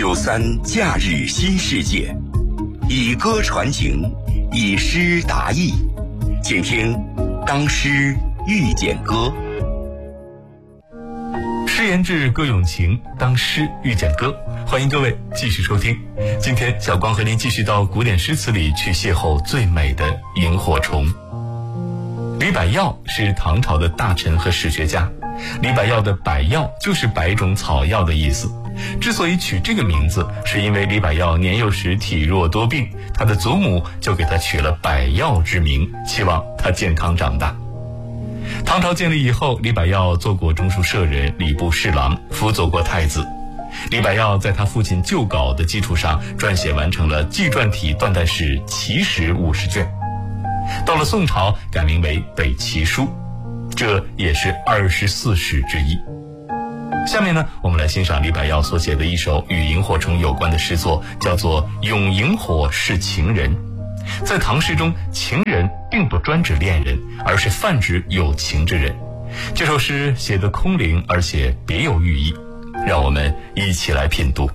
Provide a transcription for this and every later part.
93假日新世界，以歌传情，以诗达意，请听当诗遇见歌。 诗言志，歌咏情，当诗遇见歌。欢迎各位继续收听。今天小光和您继续到古典诗词里去邂逅最美的萤火虫。李百药是唐朝的大臣和史学家。李百药的百药就是百种草药的意思。之所以取这个名字，是因为李百药年幼时体弱多病，他的祖母就给他取了百药之名，期望他健康长大。唐朝建立以后，李百药做过中书舍人、礼部侍郎，辅佐过太子。李百药在他父亲旧稿的基础上撰写完成了纪传体断代史奇史50卷。到了宋朝，改名为北齐书，这也是24史之一。下面呢，我们来欣赏李百药所写的一首与萤火虫有关的诗作，叫做《咏萤火是情人》。在唐诗中，情人并不专指恋人，而是泛指有情之人。这首诗写得空灵，而且别有寓意，让我们一起来品读。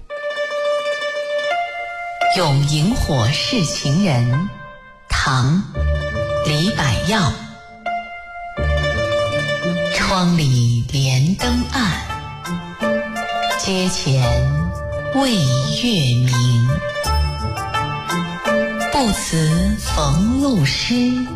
咏萤火是情人，唐，李百药。窗里莲灯暗，阶前未月明。不辞逢路诗，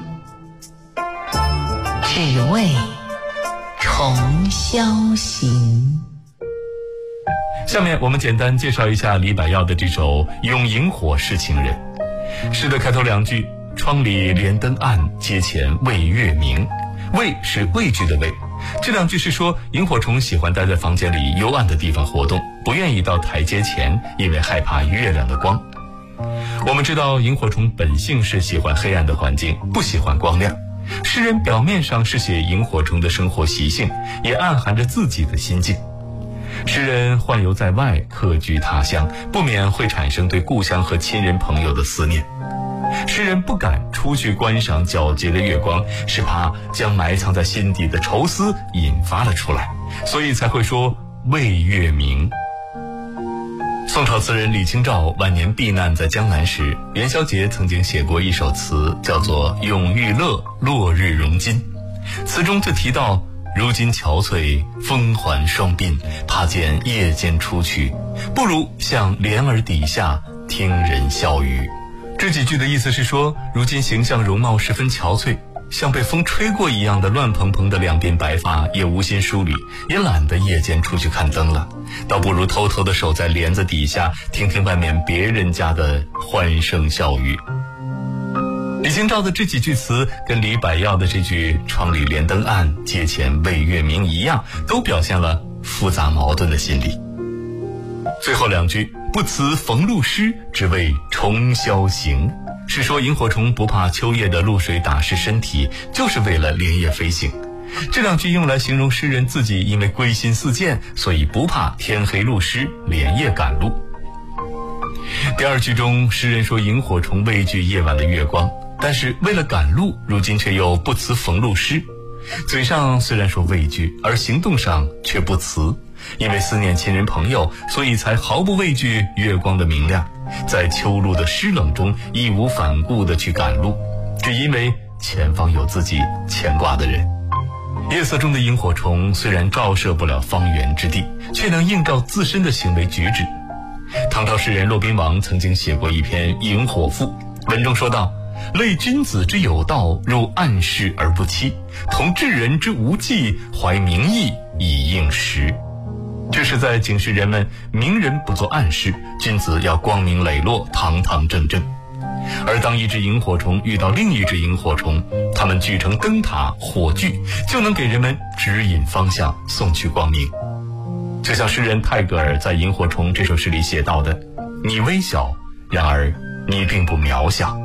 只为重霄行。 下面我们简单介绍一下李百药的这首《咏萤火是情人》。诗的开头两句，窗里莲灯暗，阶前未月明。畏是畏惧的畏，这两句是说萤火虫喜欢待在房间里幽暗的地方活动，不愿意到台阶前，因为害怕月亮的光。我们知道萤火虫本性是喜欢黑暗的环境，不喜欢光亮。诗人表面上是写萤火虫的生活习性，也暗含着自己的心境。诗人宦游在外，客居他乡，不免会产生对故乡和亲人朋友的思念。诗人不敢出去观赏皎洁的月光，是怕将埋藏在心底的愁思引发了出来，所以才会说未月明。宋朝词人李清照晚年避难在江南时，元宵节曾经写过一首词，叫做《咏玉乐落日融金》。词中就提到，如今憔悴，风环双鬓，怕见夜间出去，不如向帘儿底下听人笑语。这几句的意思是说，如今形象容貌十分憔悴，像被风吹过一样的乱蓬蓬的两鬓白发也无心梳理，也懒得夜间出去看灯了，倒不如偷偷地守在帘子底下，听听外面别人家的欢声笑语。李清照的这几句词跟李百药的这句窗里莲灯暗，阶前未月明一样，都表现了复杂矛盾的心理。最后两句，不辞逢露湿，只为重霄行，是说萤火虫不怕秋夜的露水打湿身体，就是为了连夜飞行。这两句用来形容诗人自己因为归心似箭，所以不怕天黑路湿，连夜赶路。第二句中，诗人说萤火虫畏惧夜晚的月光，但是为了赶路，如今却又不辞逢露湿。嘴上虽然说畏惧，而行动上却不辞，因为思念亲人朋友，所以才毫不畏惧月光的明亮，在秋露的湿冷中义无反顾地去赶路，只因为前方有自己牵挂的人。夜色中的萤火虫虽然照射不了方圆之地，却能映照自身的行为举止。唐朝诗人骆宾王曾经写过一篇《萤火赋》，文中说道，类君子之有道，入暗室而不欺，同智人之无忌，怀名义以应时。这是在警示人们，明人不做暗事，君子要光明磊落，堂堂正正。而当一只萤火虫遇到另一只萤火虫，它们聚成灯塔，火炬就能给人们指引方向，送去光明。就像诗人泰戈尔在《萤火虫》这首诗里写到的，你微小，然而你并不渺小。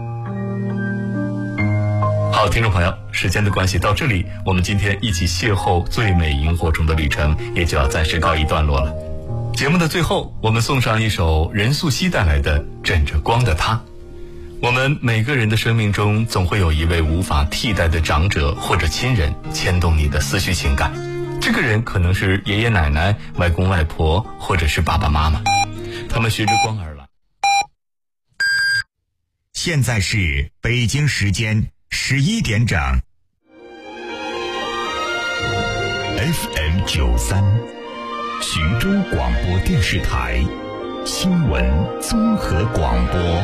好，听众朋友，时间的关系到这里，我们今天一起邂逅最美萤火虫的旅程也就要暂时告一段落了。节目的最后，我们送上一首任素汐带来的《枕着光的他》。我们每个人的生命中总会有一位无法替代的长者或者亲人牵动你的思绪情感，这个人可能是爷爷奶奶、外公外婆，或者是爸爸妈妈。 他们循着光而来。 现在是北京时间11点整。FM 93，徐州广播电视台新闻综合广播。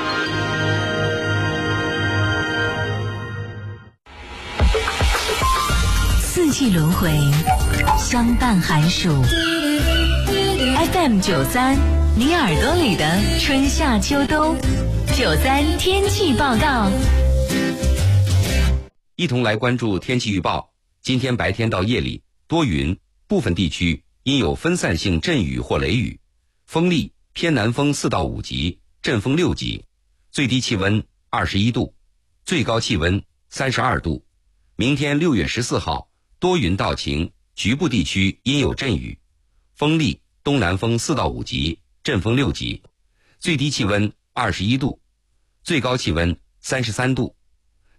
四季轮回，相伴寒暑。FM 93，你耳朵里的春夏秋冬。93天气报告， 一同来关注天气预报。今天白天到夜里多云，部分地区因有分散性阵雨或雷雨，风力偏南风4到5级，阵风6级，最低气温21度，最高气温32度。明天6月14号多云到晴，局部地区因有阵雨，风力东南风4到5级，阵风6级，最低气温21度，最高气温33度。